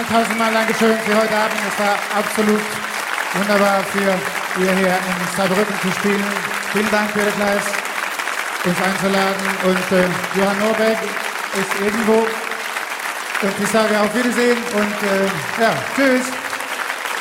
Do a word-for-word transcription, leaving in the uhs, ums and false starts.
Tausendmal, tausendmal Dankeschön für heute Abend. Es war absolut wunderbar für ihr hier in Saarbrücken zu spielen. Vielen Dank, Peter Kleis, uns einzuladen. Und äh, Johann Norberg ist irgendwo. Und ich sage auf Wiedersehen und äh, ja, tschüss.